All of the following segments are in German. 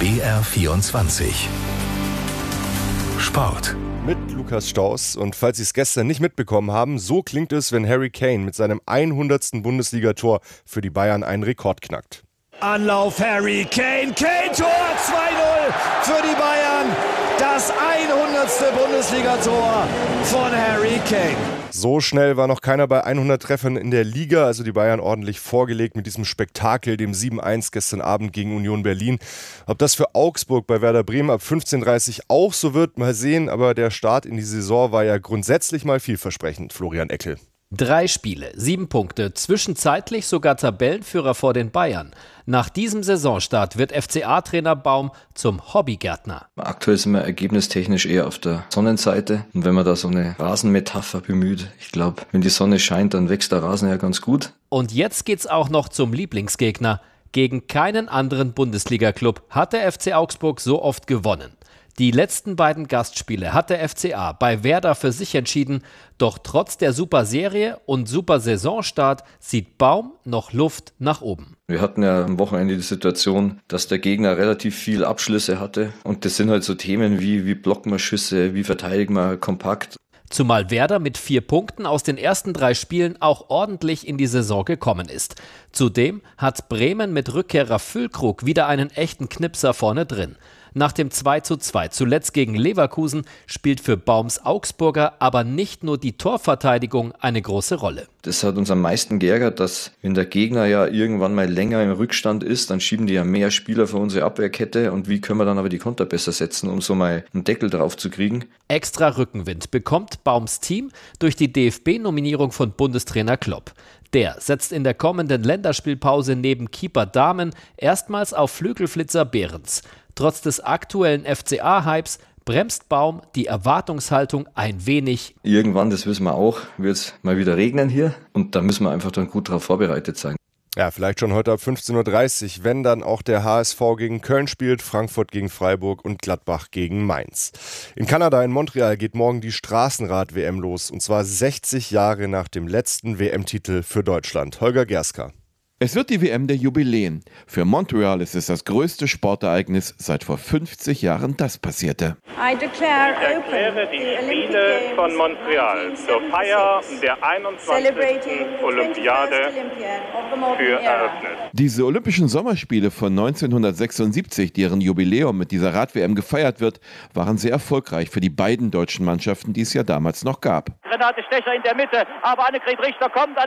BR24 Sport. Mit Lukas Staus. Und falls Sie es gestern nicht mitbekommen haben, so klingt es, wenn Harry Kane mit seinem 100. Bundesligator für die Bayern einen Rekord knackt. Anlauf Harry Kane, Tor 2-0 für die Bayern. Das 100. Bundesligator von Harry Kane. So schnell war noch keiner bei 100 Treffern in der Liga, also die Bayern ordentlich vorgelegt mit diesem Spektakel, dem 7-1 gestern Abend gegen Union Berlin. Ob das für Augsburg bei Werder Bremen ab 15:30 auch so wird, mal sehen, aber der Start in die Saison war ja grundsätzlich mal vielversprechend. Florian Eckel. 3 Spiele, 7 Punkte, zwischenzeitlich sogar Tabellenführer vor den Bayern. Nach diesem Saisonstart wird FCA-Trainer Baum zum Hobbygärtner. Aktuell sind wir ergebnistechnisch eher auf der Sonnenseite. Und wenn man da so eine Rasenmetapher bemüht, ich glaube, wenn die Sonne scheint, dann wächst der Rasen ja ganz gut. Und jetzt geht's auch noch zum Lieblingsgegner. Gegen keinen anderen Bundesliga-Club hat der FC Augsburg so oft gewonnen. Die letzten beiden Gastspiele hat der FCA bei Werder für sich entschieden, doch trotz der super Serie und super Saisonstart sieht Baum noch Luft nach oben. Wir hatten ja am Wochenende die Situation, dass der Gegner relativ viel Abschlüsse hatte und das sind halt so Themen wie blocken wir Schüsse, wie verteidigen wir kompakt. Zumal Werder mit 4 Punkten aus den ersten 3 Spielen auch ordentlich in die Saison gekommen ist. Zudem hat Bremen mit Rückkehrer Füllkrug wieder einen echten Knipser vorne drin. Nach dem 2:2 zuletzt gegen Leverkusen spielt für Baums Augsburger aber nicht nur die Torverteidigung eine große Rolle. Das hat uns am meisten geärgert, dass wenn der Gegner ja irgendwann mal länger im Rückstand ist, dann schieben die ja mehr Spieler für unsere Abwehrkette und wie können wir dann aber die Konter besser setzen, um so mal einen Deckel drauf zu kriegen. Extra Rückenwind bekommt Baums Team durch die DFB-Nominierung von Bundestrainer Klopp. Der setzt in der kommenden Länderspielpause neben Keeper Dahmen erstmals auf Flügelflitzer Behrens. Trotz des aktuellen FCA-Hypes bremst Baum die Erwartungshaltung ein wenig. Irgendwann, das wissen wir auch, wird es mal wieder regnen hier und da müssen wir einfach dann gut darauf vorbereitet sein. Ja, vielleicht schon heute ab 15:30 Uhr, wenn dann auch der HSV gegen Köln spielt, Frankfurt gegen Freiburg und Gladbach gegen Mainz. In Kanada, in Montreal, geht morgen die Straßenrad-WM los, und zwar 60 Jahre nach dem letzten WM-Titel für Deutschland. Holger Gerska. Es wird die WM der Jubiläen. Für Montreal ist es das größte Sportereignis, seit vor 50 Jahren das passierte. Ich erkläre die Spiele von Montreal zur Feier der 21. Olympiade für eröffnet. Diese Olympischen Sommerspiele von 1976, deren Jubiläum mit dieser Rad-WM gefeiert wird, waren sehr erfolgreich für die beiden deutschen Mannschaften, die es ja damals noch gab. Renate Stecher in der Mitte, aber Annegret Richter kommt,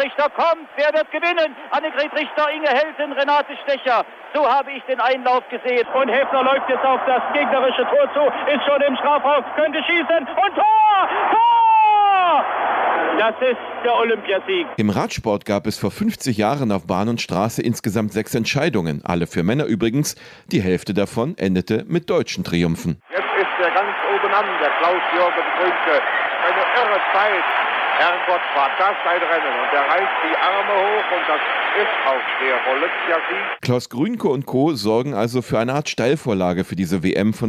wer wird gewinnen? Annegret Richter, Inge Helten, Renate Stecher. So habe ich den Einlauf gesehen. Und Häfner läuft jetzt auf das gegnerische Tor zu, ist schon im Strafraum, könnte schießen und Tor! Tor! Das ist der Olympiasieg. Im Radsport gab es vor 50 Jahren auf Bahn und Straße insgesamt 6 Entscheidungen, alle für Männer übrigens. Die Hälfte davon endete mit deutschen Triumphen. Jetzt ist er ganz oben an, der Klaus-Jürgen Grünke. Eine irre Zeit. Herrgott, war das ein Rennen. Und er reißt die Arme hoch und das ist auch der Olympiasieg. Klaus Grünke und Co. sorgen also für eine Art Steilvorlage für diese WM von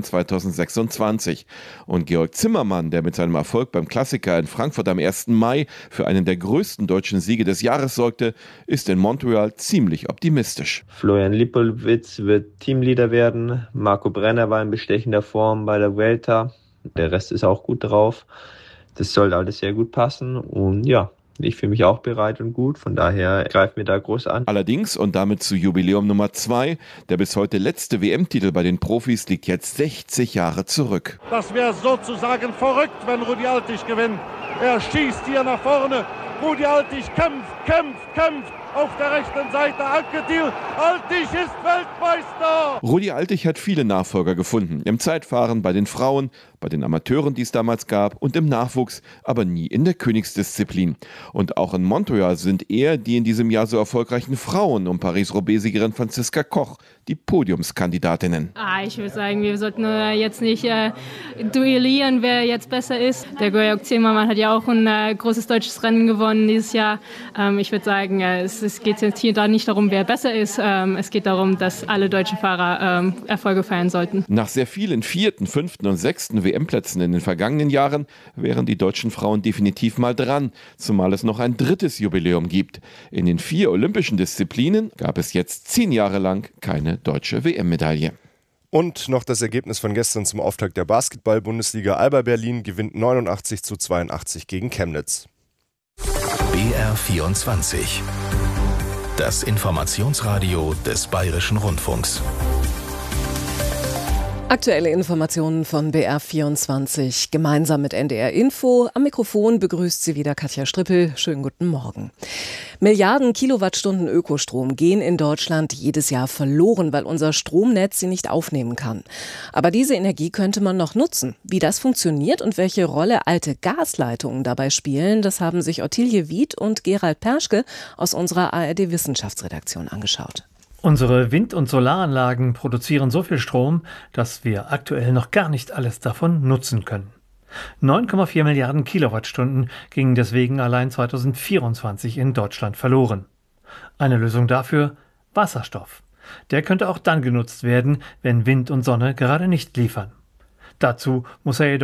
2026. Und Georg Zimmermann, der mit seinem Erfolg beim Klassiker in Frankfurt am 1. Mai für einen der größten deutschen Siege des Jahres sorgte, ist in Montreal ziemlich optimistisch. Florian Lipowitz wird Teamleader werden. Marco Brenner war in bestechender Form bei der Vuelta. Der Rest ist auch gut drauf. Das soll alles sehr gut passen und ja, ich fühle mich auch bereit und gut, von daher greift mir da groß an. Allerdings, und damit zu Jubiläum Nummer 2, der bis heute letzte WM-Titel bei den Profis liegt jetzt 60 Jahre zurück. Das wäre sozusagen verrückt, wenn Rudi Altig gewinnt. Er schießt hier nach vorne. Rudi Altig kämpft. Auf der rechten Seite Anquetil. Altig ist Weltmeister. Rudi Altig hat viele Nachfolger gefunden. Im Zeitfahren, bei den Frauen, bei den Amateuren, die es damals gab, und im Nachwuchs, aber nie in der Königsdisziplin. Und auch in Montreal sind eher die in diesem Jahr so erfolgreichen Frauen um Paris-Roubaix-Siegerin Franziska Koch die Podiumskandidatinnen. Ich würde sagen, wir sollten jetzt nicht duellieren, wer jetzt besser ist. Der Georg Zimmermann hat ja auch ein großes deutsches Rennen gewonnen dieses Jahr. Ich würde sagen, es geht jetzt hier da nicht darum, wer besser ist. Es geht darum, dass alle deutschen Fahrer Erfolge feiern sollten. Nach sehr vielen 4., 5. und 6. WM-Plätzen in den vergangenen Jahren wären die deutschen Frauen definitiv mal dran, zumal es noch ein 3. Jubiläum gibt. In den 4 olympischen Disziplinen gab es jetzt 10 Jahre lang keine deutsche WM-Medaille. Und noch das Ergebnis von gestern zum Auftakt der Basketball-Bundesliga. Alba Berlin gewinnt 89-82 gegen Chemnitz. BR24. Das Informationsradio des Bayerischen Rundfunks. Aktuelle Informationen von BR24 gemeinsam mit NDR Info. Am Mikrofon begrüßt sie wieder Katja Strippel. Schönen guten Morgen. Milliarden Kilowattstunden Ökostrom gehen in Deutschland jedes Jahr verloren, weil unser Stromnetz sie nicht aufnehmen kann. Aber diese Energie könnte man noch nutzen. Wie das funktioniert und welche Rolle alte Gasleitungen dabei spielen, das haben sich Ottilie Wied und Gerald Perschke aus unserer ARD-Wissenschaftsredaktion angeschaut. Unsere Wind- und Solaranlagen produzieren so viel Strom, dass wir aktuell noch gar nicht alles davon nutzen können. 9,4 Milliarden Kilowattstunden gingen deswegen allein 2024 in Deutschland verloren. Eine Lösung dafür: Wasserstoff. Der könnte auch dann genutzt werden, wenn Wind und Sonne gerade nicht liefern. Dazu muss er jedoch